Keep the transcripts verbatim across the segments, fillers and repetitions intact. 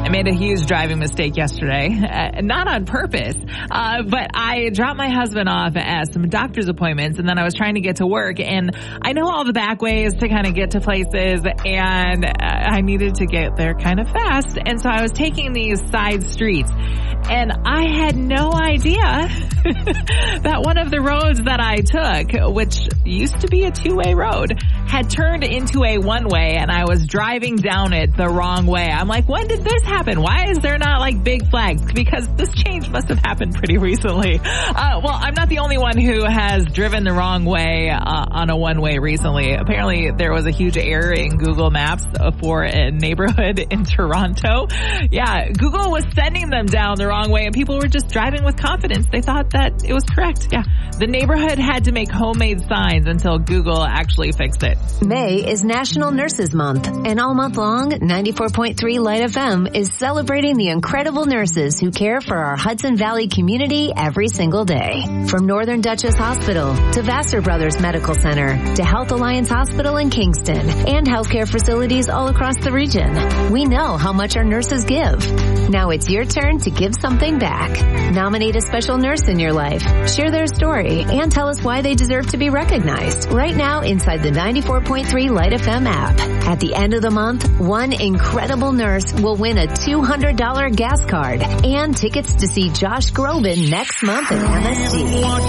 I made a huge driving mistake yesterday, uh, not on purpose, uh, but I dropped my husband off at some doctor's appointments, and then I was trying to get to work, and I know all the back ways to kind of get to places, and uh, I needed to get there kind of fast, and so I was taking these side streets, and I had no idea that one of the roads that I took, which used to be a two-way road, had turned into a one-way, and I was driving down it the wrong way. I'm like, when did this happen? Why is there not like big flags? Because this change must have happened pretty recently. Uh, well, I'm not the only one who has driven the wrong way uh, on a one-way recently. Apparently, there was a huge error in Google Maps for a neighborhood in Toronto. Yeah, Google was sending them down the wrong way, and people were just driving with confidence. They thought that it was correct. Yeah, the neighborhood had to make homemade signs until Google actually fixed it. May is National Nurses Month, and all month long, ninety-four point three Light F M is celebrating the incredible nurses who care for our Hudson Valley community every single day. From Northern Dutchess Hospital to Vassar Brothers Medical Center to Health Alliance Hospital in Kingston and healthcare facilities all across the region. We know how much our nurses give. Now it's your turn to give something back. Nominate a special nurse in your life, share their story, and tell us why they deserve to be recognized right now inside the ninety-four point three Light F M app. At the end of the month, one incredible nurse will win a two hundred dollars gas card and tickets to see Josh Groban next month at M S G.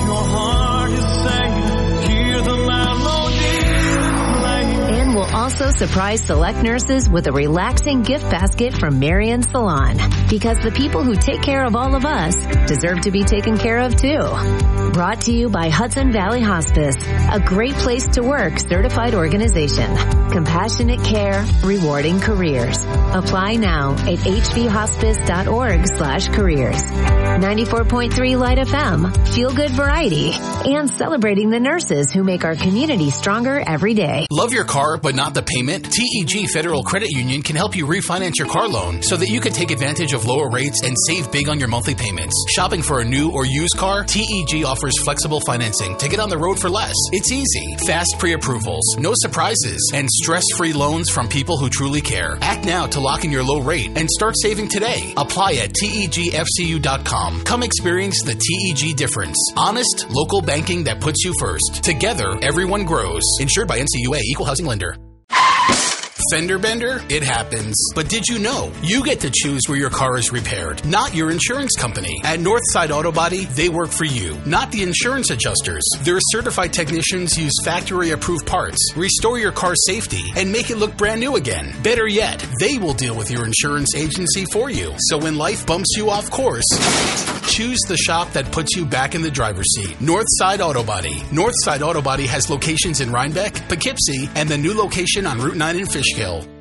And we'll also surprise select nurses with a relaxing gift basket from Marion Salon. Because the people who take care of all of us deserve to be taken care of too. Brought to you by Hudson Valley Hospice, a great place to work certified organization. Compassionate care, rewarding careers. Apply now at hvhospice.org slash careers. ninety-four point three Light F M, feel good variety, and celebrating the nurses who make our community stronger every day. Love your car, but not the payment? T E G Federal Credit Union can help you refinance your car loan so that you can take advantage of lower rates and save big on your monthly payments. Shopping for a new or used car? T E G offers flexible financing to get on the road for less. It's easy, fast pre-approvals, no surprises, and stress-free loans from people who truly care. Act now to lock in your low rate and start saving today. Apply at T E G F C U dot com. Come experience the T E G difference. Honest, local banking that puts you first. Together, everyone grows. Insured by N C U A, Equal Housing Lender. Fender bender? It happens. But did you know you get to choose where your car is repaired, not your insurance company? At Northside Auto Body, they work for you, not the insurance adjusters. Their certified technicians use factory-approved parts, restore your car's safety, and make it look brand new again. Better yet, they will deal with your insurance agency for you. So when life bumps you off course, choose the shop that puts you back in the driver's seat. Northside Auto Body. Northside Auto Body has locations in Rhinebeck, Poughkeepsie, and the new location on Route nine in Fishkill.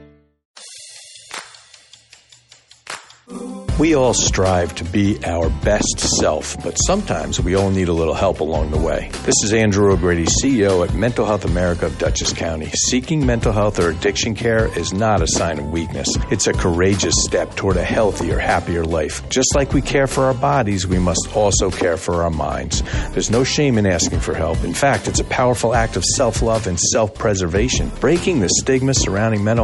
We all strive to be our best self, but sometimes we all need a little help along the way. This is Andrew O'Grady, C E O at Mental Health America of Dutchess County. Seeking mental health or addiction care is not a sign of weakness. It's a courageous step toward a healthier, happier life. Just like we care for our bodies, we must also care for our minds. There's no shame in asking for help. In fact, it's a powerful act of self-love and self-preservation. Breaking the stigma surrounding mental